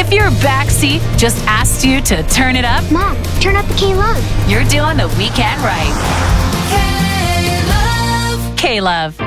If your backseat just asked you to turn it up, Mom, turn up the K-Love. you're doing the weekend right. K-Love.